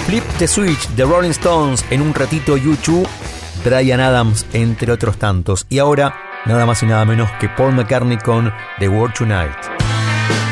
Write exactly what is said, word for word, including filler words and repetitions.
Flip the Switch de Rolling Stones, en un ratito U dos, Bryan Adams, entre otros tantos. Y ahora, nada más y nada menos que Paul McCartney con The World Tonight.